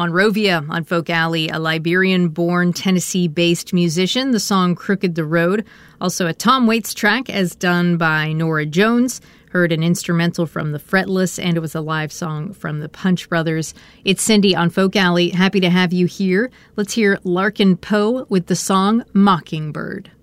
Monrovia on Folk Alley, a Liberian-born, Tennessee-based musician. The song Crooked the Road. Also a Tom Waits track as done by Norah Jones. Heard an instrumental from the Fretless, and it was a live song from the Punch Brothers. It's Cindy on Folk Alley. Happy to have you here. Let's hear Larkin Poe with the song Mockingbird.